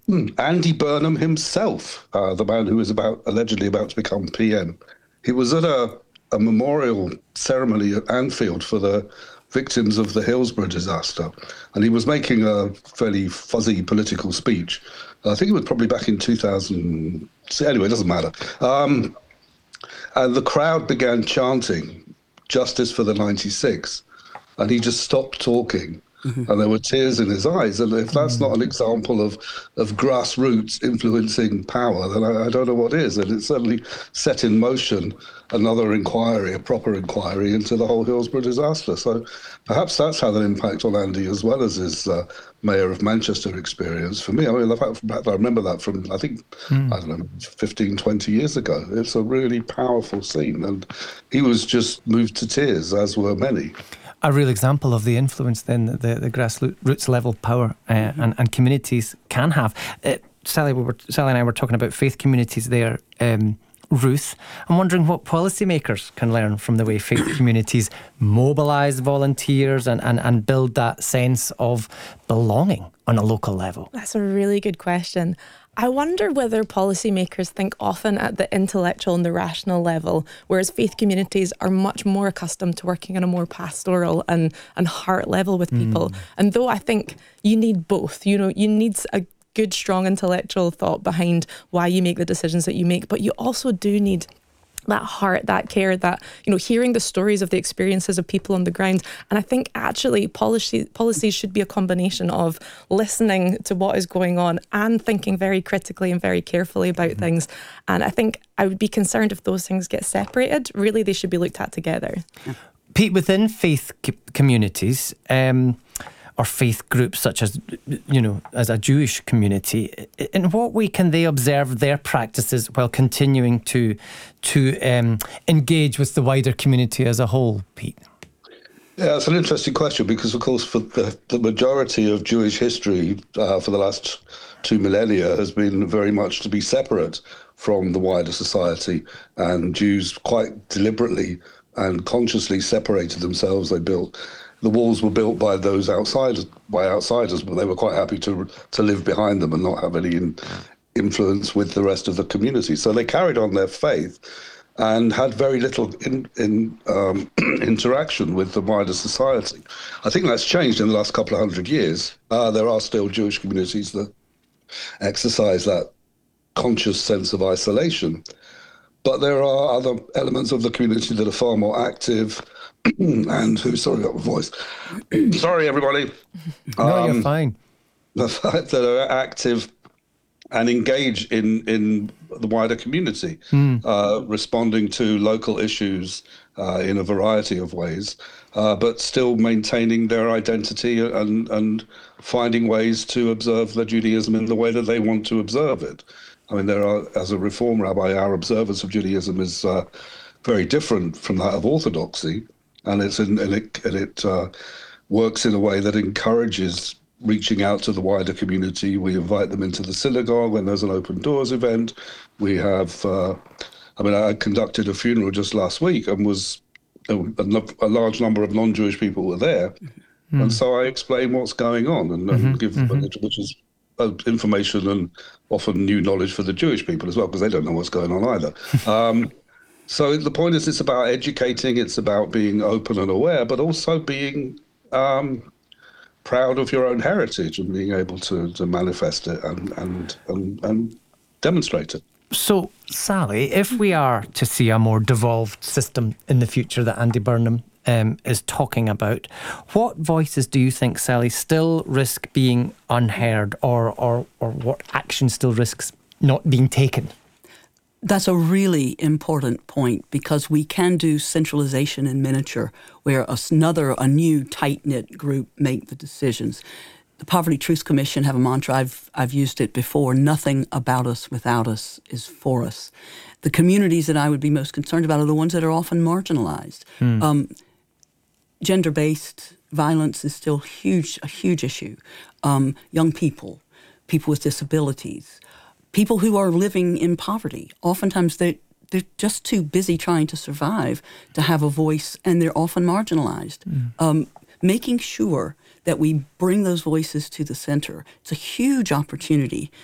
Andy Burnham himself, the man who was allegedly about to become PM, he was at a memorial ceremony at Anfield for the victims of the Hillsborough disaster, and he was making a fairly fuzzy political speech. I think it was probably back in 2000. Anyway, it doesn't matter. And the crowd began chanting, "Justice for the 96." And he just stopped talking. And there were tears in his eyes. And if that's not an example of grassroots influencing power, then I don't know what is. And it certainly set in motion another inquiry, a proper inquiry into the whole Hillsborough disaster. So perhaps that's had an impact on Andy as well as his Mayor of Manchester experience. For me, I mean, the fact I remember that from, I think, I don't know, 15, 20 years ago. It's a really powerful scene. And he was just moved to tears, as were many. A real example of the influence then the grassroots level power and communities can have. Sally and I were talking about faith communities there. Ruth, I'm wondering what policymakers can learn from the way faith communities mobilise volunteers and build that sense of belonging on a local level. That's a really good question. I wonder whether policymakers think often at the intellectual and the rational level, whereas faith communities are much more accustomed to working on a more pastoral and heart level with people. And though I think you need both, you need a good, strong intellectual thought behind why you make the decisions that you make, but you also do need that heart, that care, that, hearing the stories of the experiences of people on the ground. And I think actually policies should be a combination of listening to what is going on and thinking very critically and very carefully about things. And I think I would be concerned if those things get separated. Really, they should be looked at together. Pete, within faith communities, or faith groups such as, as a Jewish community, in what way can they observe their practices while continuing to engage with the wider community as a whole, Pete? Yeah, it's an interesting question because, of course, for the majority of Jewish history for the last 2 millennia has been very much to be separate from the wider society, and Jews quite deliberately and consciously separated themselves. The walls were built by outsiders, but they were quite happy to live behind them and not have any influence with the rest of the community. So they carried on their faith and had very little interaction with the wider society. I think that's changed in the last couple of 100 years. There are still Jewish communities that exercise that conscious sense of isolation. But there are other elements of the community that are far more active and sorry, I got my voice. Sorry, everybody. No, you're fine. The fact that are active and engage in the wider community, responding to local issues in a variety of ways, but still maintaining their identity and finding ways to observe their Judaism in the way that they want to observe it. I mean, as a Reform rabbi, our observance of Judaism is very different from that of Orthodoxy, and it works in a way that encourages reaching out to the wider community. We invite them into the synagogue when there's an open doors event. We have, I conducted a funeral just last week, and a large number of non-Jewish people were there, and so I explain what's going on and give which is information and often new knowledge for the Jewish people as well, because they don't know what's going on either. So the point is, it's about educating, it's about being open and aware, but also being proud of your own heritage and being able to manifest it and demonstrate it. So, Sally, if we are to see a more devolved system in the future that Andy Burnham is talking about, what voices do you think, Sally, still risk being unheard, or what action still risks not being taken? That's a really important point, because we can do centralization in miniature, where a new tight-knit group make the decisions. The Poverty Truth Commission have a mantra, I've used it before: nothing about us without us is for us. The communities that I would be most concerned about are the ones that are often marginalized. Gender-based violence is still a huge issue. Young people with disabilities, people who are living in poverty. Oftentimes they're just too busy trying to survive to have a voice, and they're often marginalized. Making sure that we bring those voices to the center, it's a huge opportunity